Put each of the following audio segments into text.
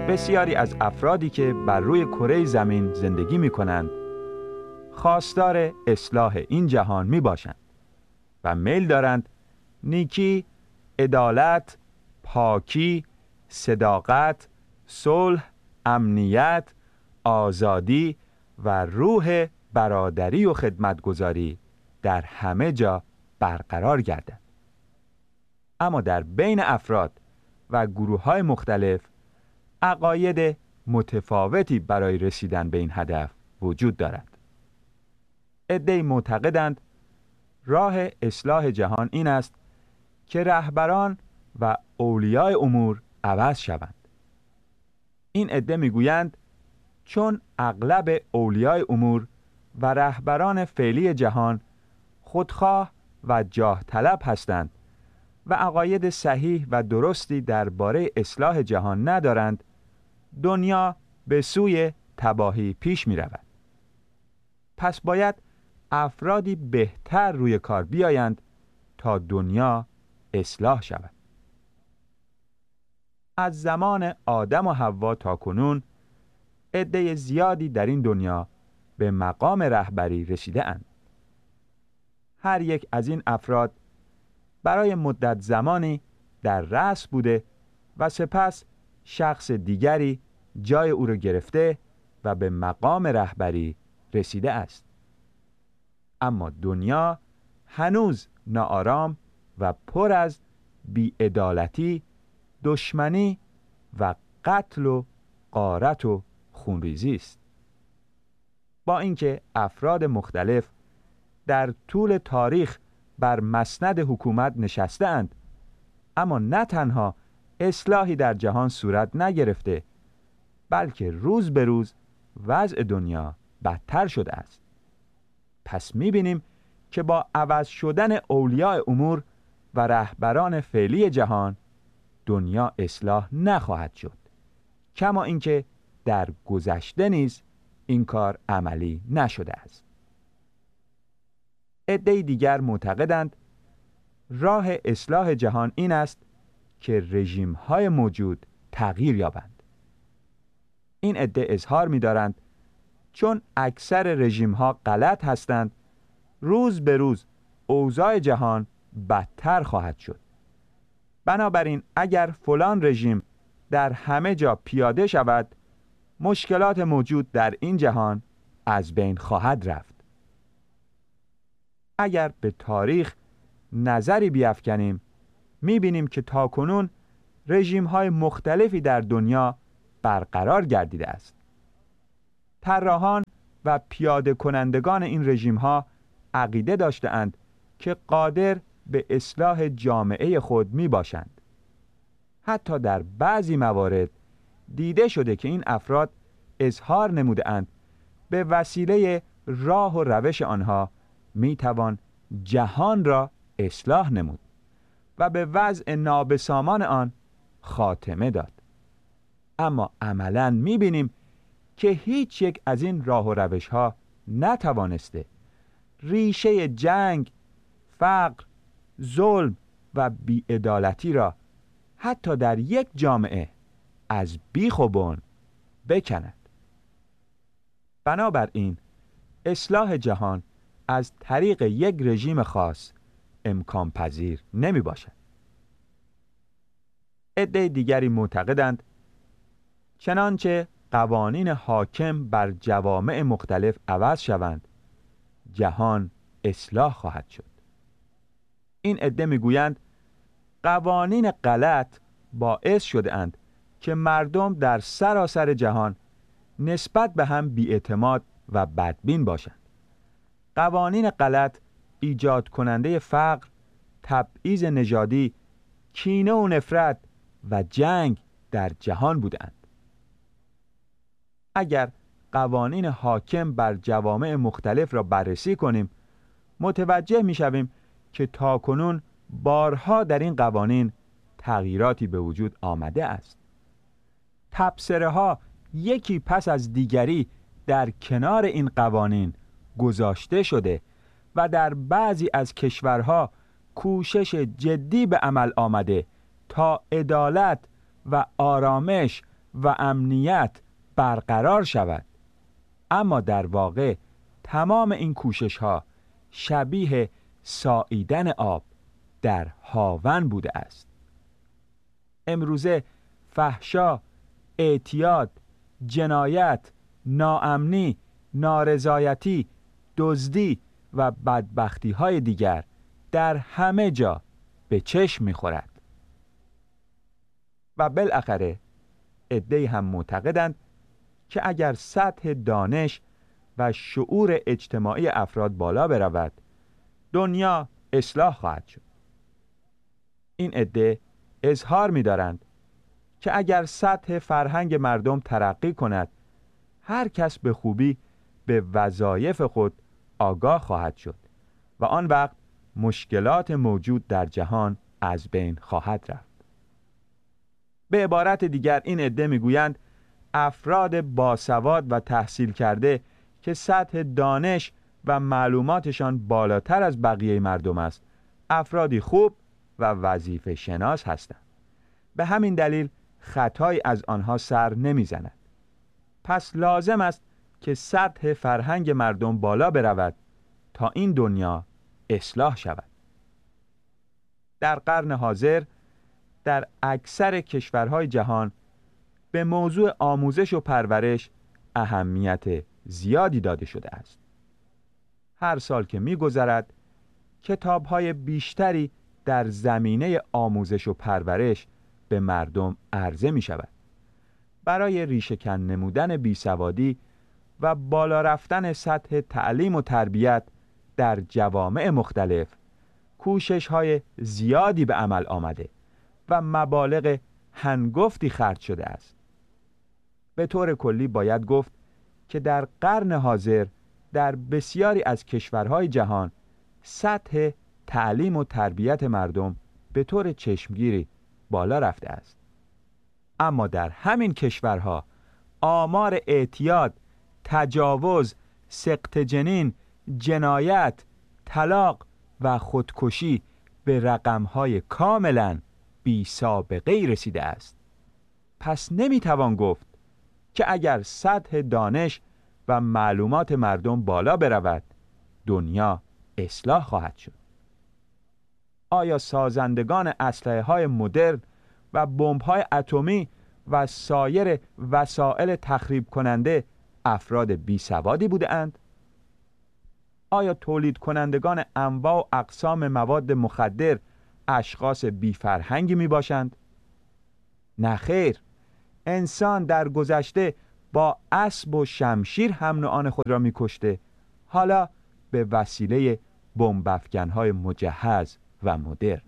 بسیاری از افرادی که بر روی کره زمین زندگی می کنند خواستار اصلاح این جهان می باشند و میل دارند نیکی، عدالت، پاکی، صداقت، صلح، امنیت، آزادی و روح برادری و خدمتگزاری در همه جا برقرار گردد. اما در بین افراد و گروه‌های مختلف عقاید متفاوتی برای رسیدن به این هدف وجود دارد. عده‌ای معتقدند راه اصلاح جهان این است که رهبران و اولیاء امور عوض شوند. این عده میگویند چون اغلب اولیاء امور و رهبران فعلی جهان خودخواه و جاه طلب هستند و عقاید صحیح و درستی درباره اصلاح جهان ندارند، دنیا به سوی تباهی پیش می رود. پس باید افرادی بهتر روی کار بیایند تا دنیا اصلاح شود. از زمان آدم و حوا تا کنون عده زیادی در این دنیا به مقام رهبری رسیده اند. هر یک از این افراد برای مدت زمانی در رأس بوده و سپس شخص دیگری جای او را گرفته و به مقام رهبری رسیده است. اما دنیا هنوز ناآرام و پر از بی‌عدالتی، دشمنی و قتل و غارت و خونریزی است. با اینکه افراد مختلف در طول تاریخ بر مسند حکومت نشسته اند، اما نه تنها اصلاحی در جهان صورت نگرفته، بلکه روز به روز وضع دنیا بدتر شده است. پس می‌بینیم که با عوض شدن اولیاء امور و رهبران فعلی جهان دنیا اصلاح نخواهد شد، کما اینکه در گذشته نیز این کار عملی نشده است. عده دیگر معتقدند راه اصلاح جهان این است که رژیم‌های موجود تغییر یابند. این عده اظهار می‌دارند چون اکثر رژیم‌ها غلط هستند، روز به روز اوضاع جهان بدتر خواهد شد. بنابراین اگر فلان رژیم در همه جا پیاده شود، مشکلات موجود در این جهان از بین خواهد رفت. اگر به تاریخ نظری بیفکنیم، می‌بینیم که تاکنون رژیم‌های مختلفی در دنیا برقرار گردیده است. طراحان و پیاده کنندگان این رژیم‌ها عقیده داشته‌اند که قادر به اصلاح جامعه خود می‌باشند. حتی در بعضی موارد دیده شده که این افراد اظهار نموده‌اند به وسیله راه و روش آنها می‌توان جهان را اصلاح نمود و به وضع نابسامان آن خاتمه داد. اما عملاً می‌بینیم که هیچ یک از این راه و روش‌ها نتوانسته ریشه جنگ، فقر، ظلم و بی‌عدالتی را حتی در یک جامعه از بیخ و بن بکند. بنابراین اصلاح جهان از طریق یک رژیم خاص امکان پذیر نمی باشد. عده دیگری معتقدند چنانچه قوانین حاکم بر جوامع مختلف عوض شوند، جهان اصلاح خواهد شد. این عده میگویند قوانین غلط باعث شده اند که مردم در سراسر جهان نسبت به هم بی‌اعتماد و بدبین باشند. قوانین غلط ایجاد کننده فقر، تبعیض نژادی، کینه و نفرت و جنگ در جهان بودند. اگر قوانین حاکم بر جوامع مختلف را بررسی کنیم، متوجه می‌شویم که تاکنون بارها در این قوانین تغییراتی به وجود آمده است. تبصره‌ها یکی پس از دیگری در کنار این قوانین گذاشته شده و در بعضی از کشورها کوشش جدی به عمل آمده تا عدالت و آرامش و امنیت برقرار شود. اما در واقع تمام این کوشش ها شبیه ساییدن آب در هاون بوده است. امروزه فحشا، اعتیاد، جنایت، ناامنی، نارضایتی، دزدی و بدبختی های دیگر در همه جا به چشم می‌خورد. و بالاخره عده‌ای هم معتقدند که اگر سطح دانش و شعور اجتماعی افراد بالا برود، دنیا اصلاح خواهد شد. این عده اظهار می‌دارند که اگر سطح فرهنگ مردم ترقی کند، هر کس به خوبی به وظایف خود آگاه خواهد شد و آن وقت مشکلات موجود در جهان از بین خواهد رفت. به عبارت دیگر این عده میگویند افراد باسواد و تحصیل کرده که سطح دانش و معلوماتشان بالاتر از بقیه مردم است، افرادی خوب و وظیفه شناس هستند. به همین دلیل خطایی از آنها سر نمیزند. پس لازم است که سطح فرهنگ مردم بالا برود تا این دنیا اصلاح شود. در قرن حاضر در اکثر کشورهای جهان به موضوع آموزش و پرورش اهمیت زیادی داده شده است. هر سال که می‌گذرد کتاب‌های بیشتری در زمینه آموزش و پرورش به مردم عرضه می‌شود. برای ریشه‌کن نمودن بیسوادی و بالا رفتن سطح تعلیم و تربیت در جوامع مختلف کوشش‌های زیادی به عمل آمده و مبالغ هنگفتی خرج شده است. به طور کلی باید گفت که در قرن حاضر در بسیاری از کشورهای جهان سطح تعلیم و تربیت مردم به طور چشمگیری بالا رفته است. اما در همین کشورها آمار اعتیاد، تجاوز، سقط جنین، جنایت، طلاق و خودکشی به رقم‌های کاملاً بی سابقه‌ای رسیده است. پس نمیتوان گفت که اگر سطح دانش و معلومات مردم بالا برود، دنیا اصلاح خواهد شد. آیا سازندگان اسلحه‌های مدرن و بمب‌های اتمی و سایر وسایل تخریب کننده افراد بیسوادی بودند؟ آیا تولید کنندگان انواع و اقسام مواد مخدر اشخاص بی‌فرهنگی می باشند؟ نه خیر، انسان در گذشته با اسب و شمشیر هم نوعان خود را می کشته، حالا به وسیله بمب‌افکن‌های مجهز و مدرن.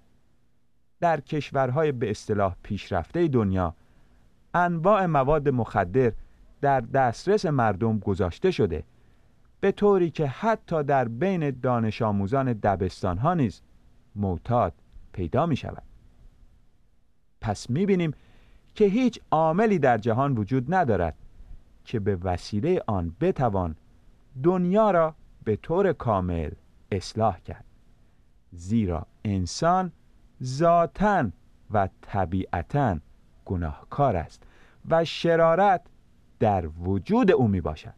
در کشورهای به اصطلاح پیشرفته دنیا انواع مواد مخدر در دسترس مردم گذاشته شده، به طوری که حتی در بین دانش آموزان دبستان‌ها نیز معتاد پیدا می شود. پس می بینیم که هیچ عاملی در جهان وجود ندارد که به وسیله آن بتوان دنیا را به طور کامل اصلاح کرد، زیرا انسان ذاتاً و طبیعتاً گناهکار است و شرارت در وجود او می باشد.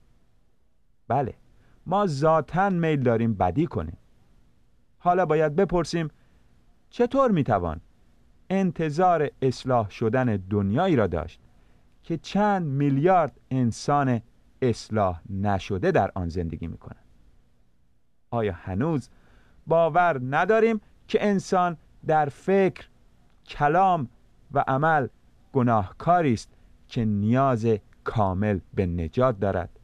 بله، ما ذاتاً میل داریم بدی کنیم. حالا باید بپرسیم چطور می توان انتظار اصلاح شدن دنیایی را داشت که چند میلیارد انسان اصلاح نشده در آن زندگی می کنند؟ آیا هنوز باور نداریم که انسان در فکر، کلام و عمل گناهکاری است که نیاز کامل به نجات دارد؟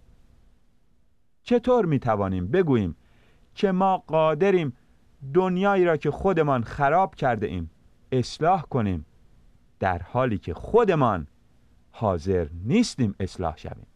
چطور می توانیم بگوییم که ما قادریم دنیایی را که خودمان خراب کرده ایم اصلاح کنیم، در حالی که خودمان حاضر نیستیم اصلاح شویم؟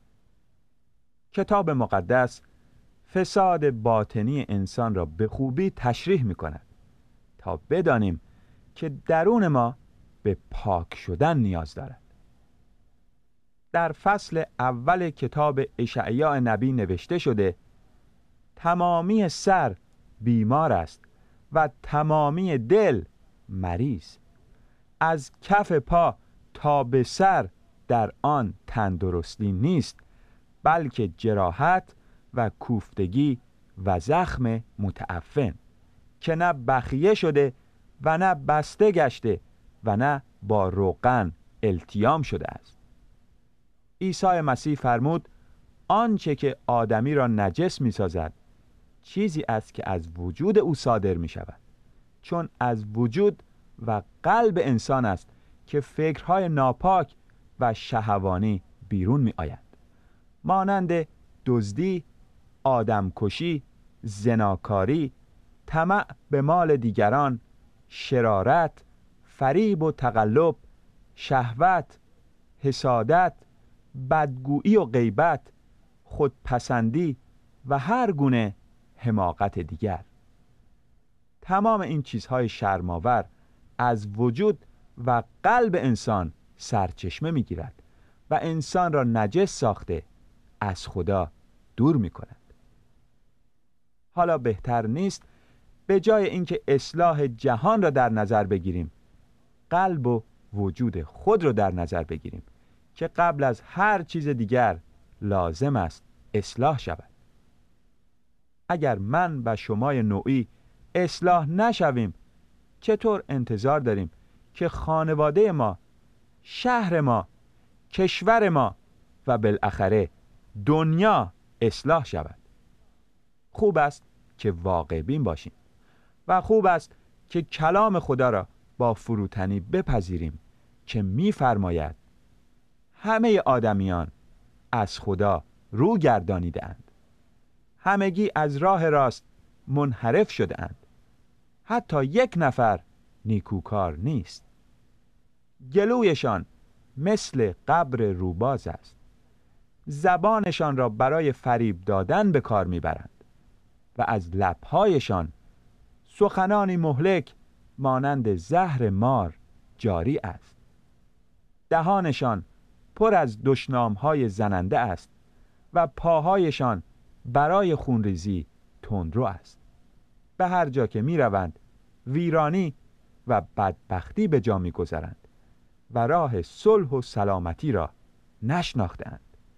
کتاب مقدس فساد باطنی انسان را به خوبی تشریح می کند تا بدانیم که درون ما به پاک شدن نیاز دارد. در فصل اول کتاب اشعیا نبی نوشته شده تمامی سر بیمار است و تمامی دل مریض. از کف پا تا به سر در آن تندرستی نیست، بلکه جراحت و کوفتگی و زخم متعفن، که نه بخیه شده و نه بسته گشته و نه با روغن التیام شده است. عیسی مسیح فرمود آنچه که آدمی را نجس می سازد چیزی است که از وجود او صادر می شود، چون از وجود و قلب انسان است که فکرهای ناپاک و شهوانی بیرون می آید، مانند دزدی، آدمکشی، زناکاری، طمع به مال دیگران، شرارت، فریب و تقلب، شهوت، حسادت، بدگویی و غیبت، خودپسندی و هر گونه حماقت دیگر. تمام این چیزهای شرم‌آور از وجود و قلب انسان سرچشمه می‌گیرد و انسان را نجس ساخته از خدا دور می‌کند. حالا بهتر نیست به جای اینکه اصلاح جهان را در نظر بگیریم، قلب و وجود خود را در نظر بگیریم که قبل از هر چیز دیگر لازم است اصلاح شود. اگر من و شمای نوعی اصلاح نشویم، چطور انتظار داریم که خانواده ما، شهر ما، کشور ما و بالاخره دنیا اصلاح شود؟ خوب است که واقع بین باشیم و خوب است که کلام خدا را با فروتنی بپذیریم که می‌فرماید همه آدمیان از خدا رو گردانیده‌اند، همگی از راه راست منحرف شده‌اند، حتی یک نفر نیکوکار نیست. گلویشان مثل قبر روباز است، زبانشان را برای فریب دادن به کار میبرند و از لب‌هایشان سخنانی مهلک مانند زهر مار جاری است. دهانشان پر از دشنام‌های زننده است و پاهایشان برای خونریزی تندرو است. به هر جا که می‌روند ویرانی و بدبختی به جا می‌گذارند و راه صلح و سلامتی را نشناخته‌اند.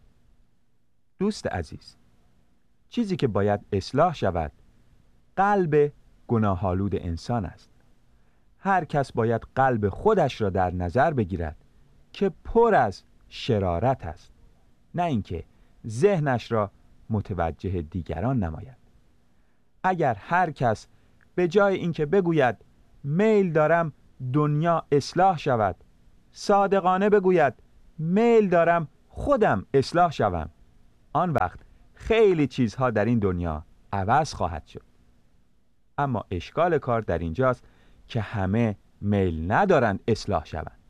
دوست عزیز، چیزی که باید اصلاح شود قلب گناه‌آلود انسان است. هر کس باید قلب خودش را در نظر بگیرد که پر از شرارت است، نه اینکه ذهنش را متوجه دیگران نماید. اگر هر کس به جای اینکه بگوید میل دارم دنیا اصلاح شود، صادقانه بگوید میل دارم خودم اصلاح شوم، آن وقت خیلی چیزها در این دنیا عوض خواهد شد. اما اشکال کار در اینجاست که همه میل ندارند اصلاح شوند.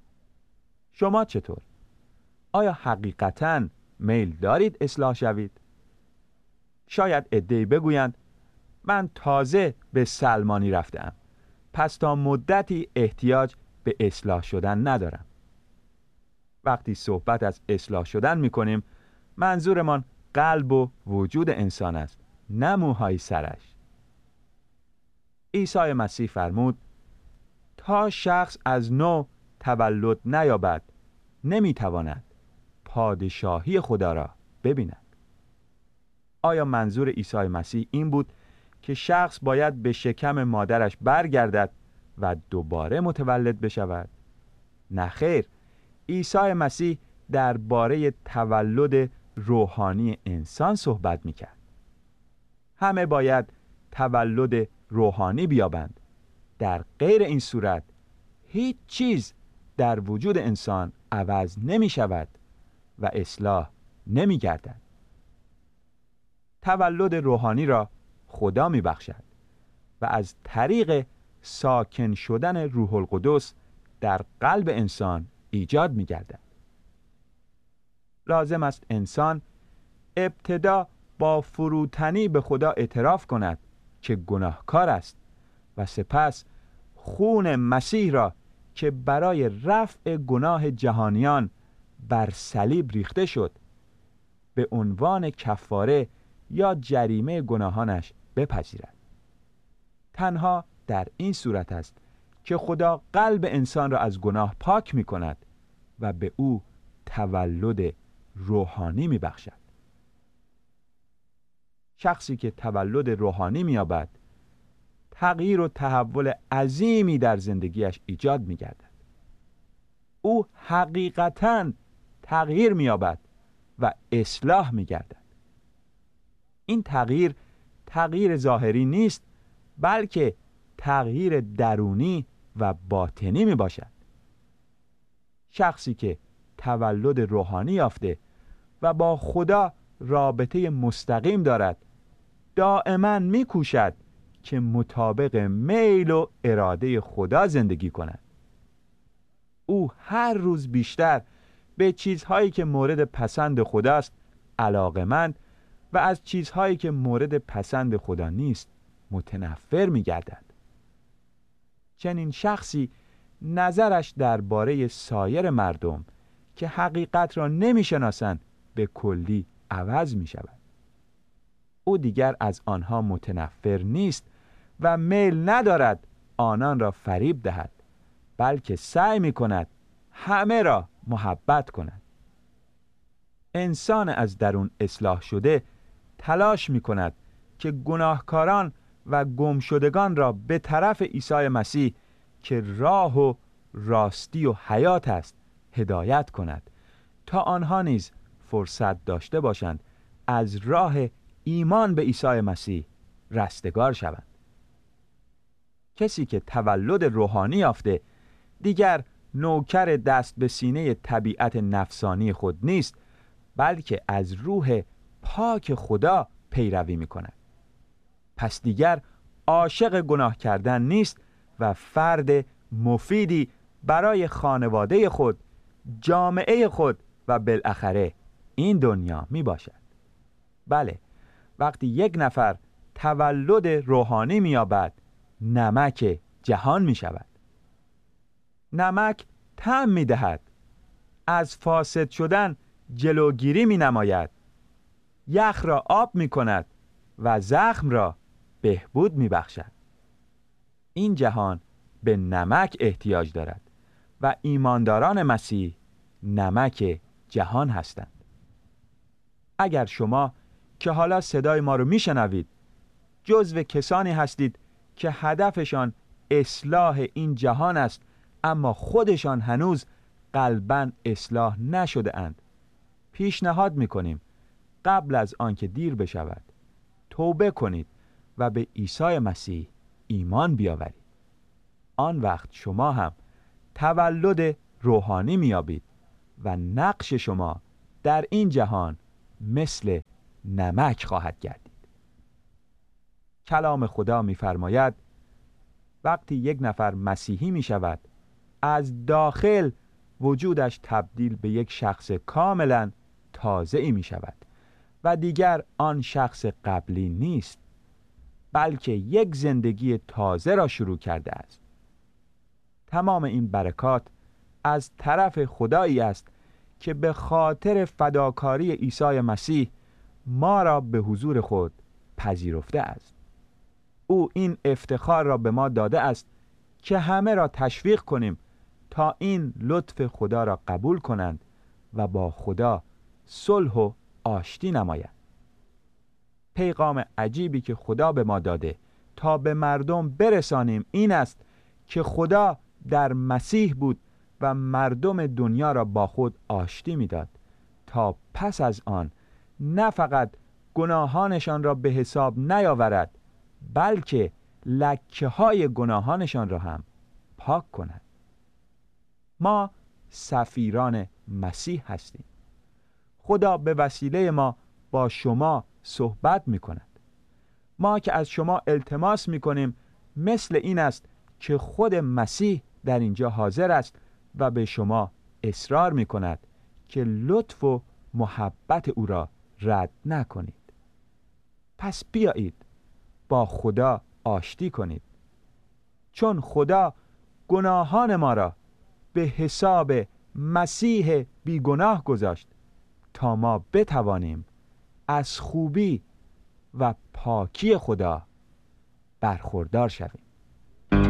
شما چطور؟ آیا حقیقتاً میل دارید اصلاح شوید؟ شاید عده‌ای بگویند من تازه به سلمانی رفتم، پس تا مدتی احتیاج به اصلاح شدن ندارم. وقتی صحبت از اصلاح شدن می‌کنیم، منظورمان قلب و وجود انسان است، نه موهای سرش. عیسی مسیح فرمود تا شخص از نو تولد نیابد نمیتواند پادشاهی خدا را ببیند. آیا منظور عیسی مسیح این بود که شخص باید به شکم مادرش برگردد و دوباره متولد بشود؟ نه خیر، عیسی مسیح درباره تولد روحانی انسان صحبت میکرد. همه باید تولد روحانی بیابند. در غیر این صورت هیچ چیز در وجود انسان عوض نمی شود و اصلاح نمی گردد. تولد روحانی را خدا می بخشد و از طریق ساکن شدن روح القدس در قلب انسان ایجاد می گردد. لازم است انسان ابتدا با فروتنی به خدا اعتراف کند که گناهکار است و سپس خون مسیح را که برای رفع گناه جهانیان بر صلیب ریخته شد به عنوان کفاره یا جریمه گناهانش بپذیرد. تنها در این صورت است که خدا قلب انسان را از گناه پاک می کند و به او تولد روحانی میبخشد. شخصی که تولد روحانی مییابد تغییر و تحول عظیمی در زندگیش ایجاد میگردد. او حقیقتاً تغییر مییابد و اصلاح میگردد. این تغییر ظاهری نیست، بلکه تغییر درونی و باطنی می باشد. شخصی که تولد روحانی یافته و با خدا رابطه مستقیم دارد دائما می کوشد که مطابق میل و اراده خدا زندگی کند. او هر روز بیشتر به چیزهایی که مورد پسند خداست علاقه‌مند و از چیزهایی که مورد پسند خدا نیست متنفر می گردد. چنین شخصی نظرش درباره سایر مردم که حقیقت را نمی شناسند به کلی عوض می شود. او دیگر از آنها متنفر نیست و میل ندارد آنان را فریب دهد، بلکه سعی می کند همه را محبت کند. انسان از درون اصلاح شده تلاش می کند که گناهکاران و گمشدگان را به طرف عیسی مسیح که راه و راستی و حیات است هدایت کند تا آنها نیز فرصت داشته باشند از راه ایمان به عیسی مسیح رستگار شوند. کسی که تولد روحانی یافته دیگر نوکر دست به سینه طبیعت نفسانی خود نیست، بلکه از روح پاک خدا پیروی می کند. پس دیگر عاشق گناه کردن نیست و فرد مفیدی برای خانواده خود، جامعه خود و بالاخره این دنیا می باشد. بله، وقتی یک نفر تولد روحانی می یابد نمک جهان می شود. نمک طعم می دهد، از فاسد شدن جلوگیری می نماید، یخ را آب می کند و زخم را بهبود می بخشد. این جهان به نمک احتیاج دارد و ایمانداران مسیح نمک جهان هستند. اگر شما که حالا صدای ما رو می شنوید جزو کسانی هستید که هدفشان اصلاح این جهان است اما خودشان هنوز قلباً اصلاح نشده اند، پیشنهاد می کنیم قبل از آنکه دیر بشود توبه کنید و به عیسی مسیح ایمان بیاورید. آن وقت شما هم تولد روحانی میابید و نقش شما در این جهان مثل نمک خواهد گردید. کلام خدا میفرماید وقتی یک نفر مسیحی می شود از داخل وجودش تبدیل به یک شخص کاملا تازه‌ای می شود و دیگر آن شخص قبلی نیست، بلکه یک زندگی تازه را شروع کرده است. تمام این برکات از طرف خدایی است که به خاطر فداکاری عیسی مسیح ما را به حضور خود پذیرفته است. او این افتخار را به ما داده است که همه را تشویق کنیم تا این لطف خدا را قبول کنند و با خدا صلح و آشتی نمایند. پیغام عجیبی که خدا به ما داده تا به مردم برسانیم این است که خدا در مسیح بود و مردم دنیا را با خود آشتی می‌داد تا پس از آن نه فقط گناهانشان را به حساب نیاورد، بلکه لکه‌های گناهانشان را هم پاک کند. ما سفیران مسیح هستیم. خدا به وسیله ما با شما صحبت می کند. ما که از شما التماس می کنیم مثل این است که خود مسیح در اینجا حاضر است و به شما اصرار می کند که لطف و محبت او را رد نکنید. پس بیایید با خدا آشتی کنید، چون خدا گناهان ما را به حساب مسیح بیگناه گذاشت تا ما بتوانیم از خوبی و پاکی خدا برخوردار شویم.